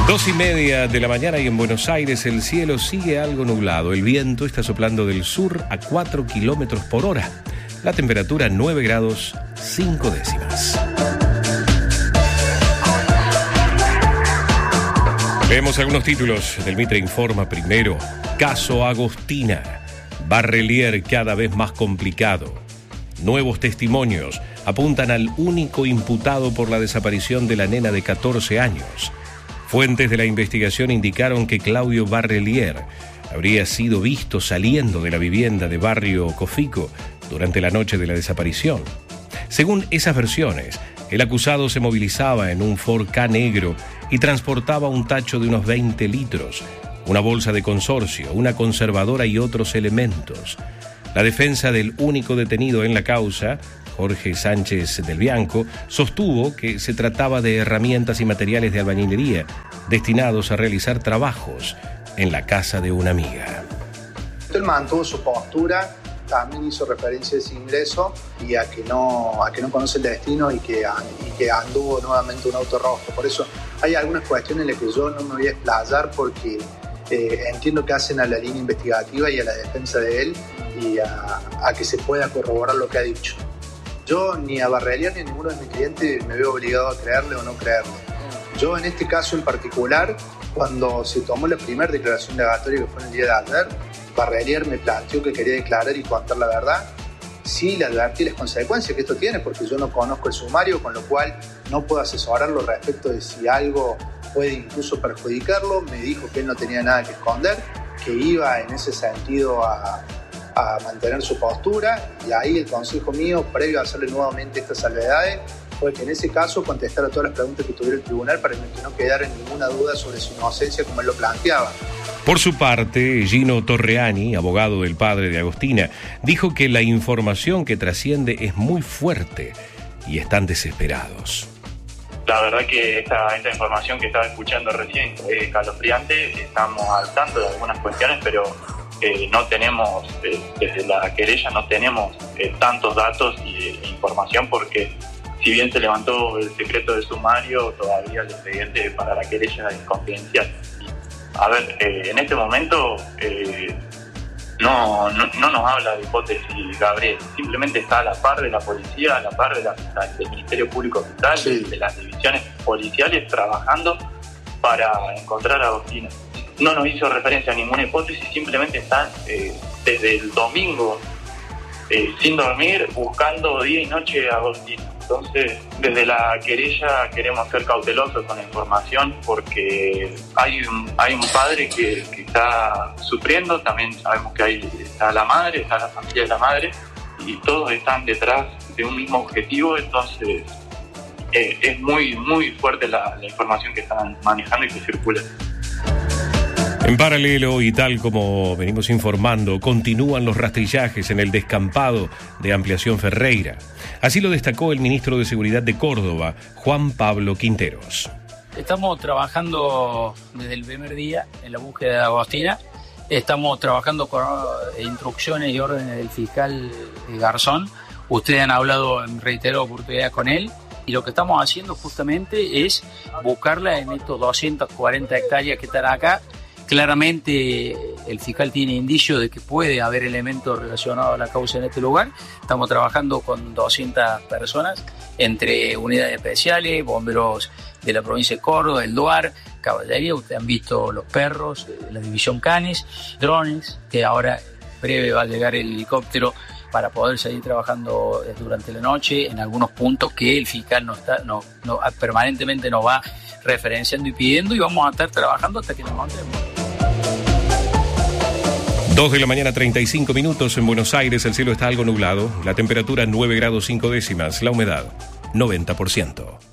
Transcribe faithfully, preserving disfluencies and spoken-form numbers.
Dos y media de la mañana y en Buenos Aires el cielo sigue algo nublado. El viento está soplando del sur a cuatro kilómetros por hora. La temperatura nueve grados cinco décimas. Vemos algunos títulos del Mitre Informa. Primero, caso Agostina. Barrelier cada vez más complicado. Nuevos testimonios apuntan al único imputado por la desaparición de la nena de catorce años. Fuentes de la investigación indicaron que Claudio Barrelier habría sido visto saliendo de la vivienda de Barrio Cofico durante la noche de la desaparición. Según esas versiones, el acusado se movilizaba en un Ford Ka negro y transportaba un tacho de unos veinte litros, una bolsa de consorcio, una conservadora y otros elementos. La defensa del único detenido en la causa, Jorge Sánchez del Bianco, sostuvo que se trataba de herramientas y materiales de albañilería destinados a realizar trabajos en la casa de una amiga. Él mantuvo su postura, también hizo referencia a ese ingreso y a que no, a que no conoce el destino y que, y que anduvo nuevamente un auto rojo. Por eso hay algunas cuestiones en las que yo no me voy a explayar porque eh, entiendo que hacen a la línea investigativa y a la defensa de él y a, a que se pueda corroborar lo que ha dicho. Yo ni a Barrelier ni a ninguno de mis clientes me veo obligado a creerle o no creerle. Yo en este caso en particular, cuando se tomó la primera declaración indagatoria que fue en el día de ayer, Barrelier me planteó que quería declarar y contar la verdad. Sí, le advertí las consecuencias que esto tiene porque yo no conozco el sumario, con lo cual no puedo asesorarlo respecto de si algo puede incluso perjudicarlo. Me dijo que él no tenía nada que esconder, que iba en ese sentido a... a mantener su postura, y ahí el consejo mío, previo a hacerle nuevamente estas salvedades, fue que en ese caso contestara todas las preguntas que tuviera el tribunal para que no quedara ninguna duda sobre su inocencia como él lo planteaba. Por su parte, Gino Torreani, abogado del padre de Agostina, dijo que la información que trasciende es muy fuerte y están desesperados. La verdad que esta, esta información que estaba escuchando recién es escalofriante, estamos al tanto de algunas cuestiones, pero Eh, no tenemos, eh, desde la querella no tenemos eh, tantos datos y e información porque si bien se levantó el secreto de sumario, todavía el expediente para la querella es confidencial. A ver, eh, en este momento eh, no, no, no nos habla de hipótesis, Gabriel, simplemente está a la par de la policía, a la par de la, del Ministerio Público Fiscal, sí. de, de las divisiones policiales trabajando para encontrar a Agostina. No nos hizo referencia a ninguna hipótesis, simplemente están eh, desde el domingo eh, sin dormir, buscando día y noche a Agostina. Entonces, desde la querella queremos ser cautelosos con la información porque hay un, hay un padre que, que está sufriendo, también sabemos que hay, está la madre, está la familia de la madre, y todos están detrás de un mismo objetivo, entonces eh, es muy, muy fuerte la, la información que están manejando y que circula. En paralelo, y tal como venimos informando, continúan los rastrillajes en el descampado de Ampliación Ferreira. Así lo destacó el ministro de Seguridad de Córdoba, Juan Pablo Quinteros. Estamos trabajando desde el primer día en la búsqueda de Agostina. Estamos trabajando con instrucciones y órdenes del fiscal Garzón. Ustedes han hablado en reiteradas oportunidades con él. Y lo que estamos haciendo justamente es buscarla en estos doscientas cuarenta hectáreas que están acá. Claramente el fiscal tiene indicios de que puede haber elementos relacionados a la causa en este lugar. Estamos trabajando con doscientas personas, entre unidades especiales, bomberos de la provincia de Córdoba, el DUAR, caballería. Ustedes han visto los perros, la división Canes, drones, que ahora breve va a llegar el helicóptero para poder seguir trabajando durante la noche en algunos puntos que el fiscal no está, no, no, permanentemente nos va referenciando y pidiendo, y vamos a estar trabajando hasta que nos montemos. Dos de la mañana, treinta y cinco minutos en Buenos Aires. El cielo está algo nublado. La temperatura nueve grados cinco décimas. La humedad noventa por ciento.